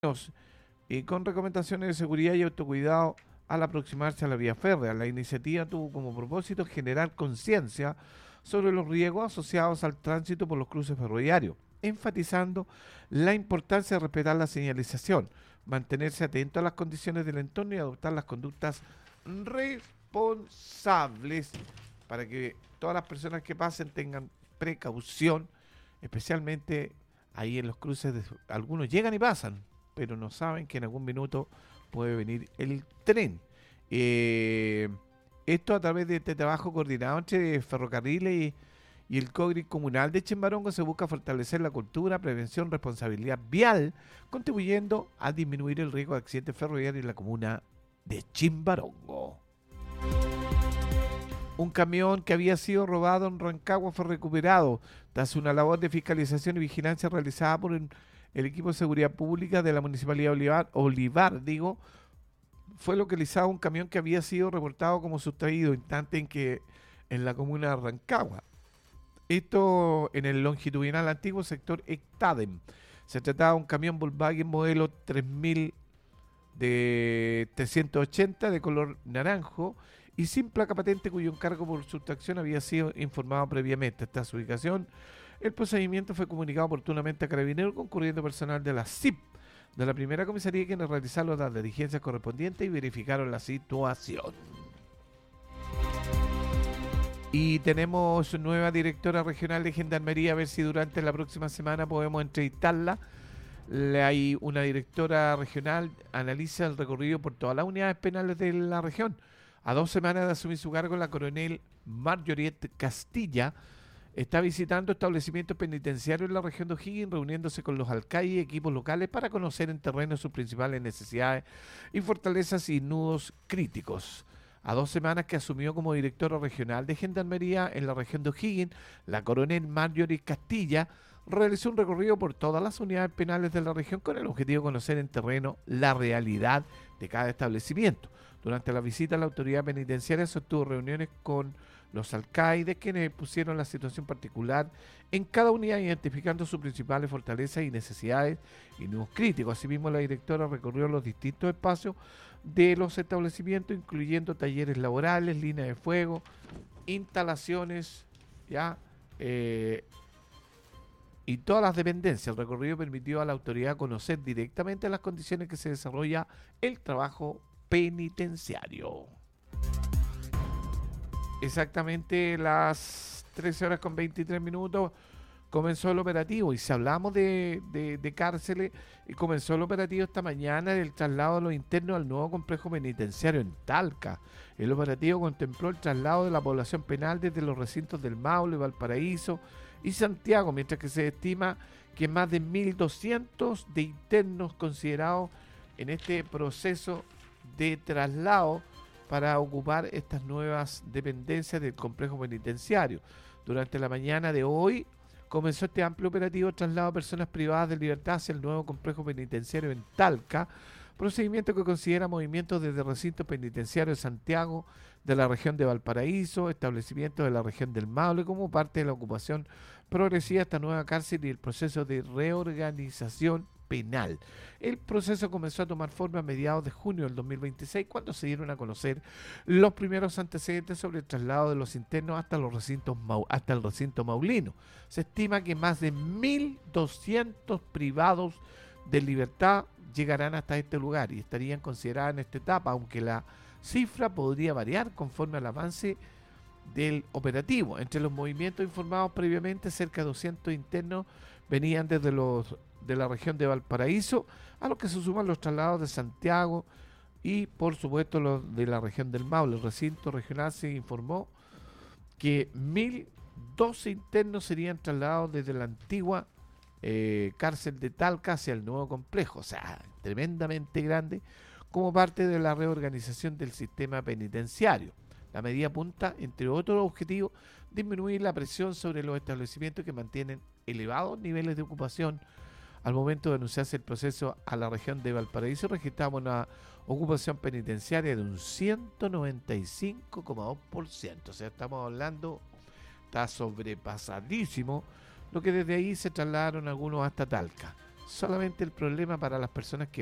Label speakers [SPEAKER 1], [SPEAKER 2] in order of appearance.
[SPEAKER 1] y con recomendaciones de seguridad y autocuidado al aproximarse a la vía férrea. La iniciativa tuvo como propósito generar conciencia sobre los riesgos asociados al tránsito por los cruces ferroviarios, enfatizando la importancia de respetar la señalización, mantenerse atento a las condiciones del entorno y adoptar las conductas responsables para que todas las personas que pasen tengan precaución, especialmente ahí en los cruces. Algunos llegan y pasan, pero no saben que en algún minuto puede venir el tren. Eh, Esto a través de este trabajo coordinado entre ferrocarriles y el COGRI comunal de Chimbarongo se busca fortalecer la cultura, prevención, responsabilidad vial, contribuyendo a disminuir el riesgo de accidentes ferroviarios en la comuna de Chimbarongo. Un camión que había sido robado en Rancagua fue recuperado tras una labor de fiscalización y vigilancia realizada por el equipo de seguridad pública de la Municipalidad de Olivar, fue localizado un camión que había sido reportado como sustraído, instante en que en la comuna de Rancagua. Esto en el longitudinal antiguo sector Ectadem. Se trataba de un camión Volkswagen modelo 3000 de 380 de color naranjo y sin placa patente, cuyo encargo por sustracción había sido informado previamente. Esta su ubicación, el procedimiento fue comunicado oportunamente a Carabineros, concurriendo personal de la CIP, de la primera comisaría, quienes realizaron las diligencias correspondientes y verificaron la situación. Y tenemos nueva directora regional de Gendarmería, a ver si durante la próxima semana podemos entrevistarla. Hay una directora regional, analiza el recorrido por todas las unidades penales de la región. A 2 semanas de asumir su cargo, la coronel Marjoriet Castilla está visitando establecimientos penitenciarios en la región de O'Higgins, reuniéndose con los alcaldes y equipos locales para conocer en terreno sus principales necesidades y fortalezas y nudos críticos. A 2 semanas que asumió como directora regional de Gendarmería en la región de O'Higgins, la coronel Marjoriet Castilla realizó un recorrido por todas las unidades penales de la región con el objetivo de conocer en terreno la realidad de cada establecimiento. Durante la visita, la autoridad penitenciaria sostuvo reuniones con los alcaides, quienes pusieron la situación particular en cada unidad, identificando sus principales fortalezas y necesidades y nuevos críticos. Asimismo, la directora recorrió los distintos espacios de los establecimientos, incluyendo talleres laborales, líneas de fuego, instalaciones, y todas las dependencias. El recorrido permitió a la autoridad conocer directamente las condiciones que se desarrolla el trabajo penitenciario. Exactamente las 13 horas con 23 minutos comenzó el operativo. Y si hablamos de cárceles, comenzó el operativo esta mañana del traslado de los internos al nuevo complejo penitenciario en Talca. El operativo contempló el traslado de la población penal desde los recintos del Maule, Valparaíso y Santiago, mientras que se estima que más de 1.200 de internos considerados en este proceso de traslado para ocupar estas nuevas dependencias del complejo penitenciario. Durante la mañana de hoy comenzó este amplio operativo de traslado de personas privadas de libertad hacia el nuevo complejo penitenciario en Talca, procedimiento que considera movimientos desde recintos penitenciarios de Santiago, de la región de Valparaíso, establecimientos de la región del Maule, como parte de la ocupación progresiva de esta nueva cárcel y el proceso de reorganización penal. El proceso comenzó a tomar forma a mediados de junio del 2026, cuando se dieron a conocer los primeros antecedentes sobre el traslado de los internos hasta el recinto maulino. Se estima que más de 1.200 privados de libertad llegarán hasta este lugar y estarían consideradas en esta etapa, aunque la cifra podría variar conforme al avance del operativo. Entre los movimientos informados previamente, cerca de 200 internos venían desde de la región de Valparaíso, a los que se suman los traslados de Santiago y por supuesto los de la región del Maule. El recinto regional se informó que 1.012 internos serían trasladados desde la antigua cárcel de Talca hacia el nuevo complejo, o sea, tremendamente grande, como parte de la reorganización del sistema penitenciario. La medida apunta, entre otros objetivos, disminuir la presión sobre los establecimientos que mantienen elevados niveles de ocupación. Al momento de anunciarse el proceso a la región de Valparaíso, registramos una ocupación penitenciaria de un 195,2%. O sea, estamos hablando, está sobrepasadísimo, lo que desde ahí se trasladaron algunos hasta Talca. solamente el problema para las personas que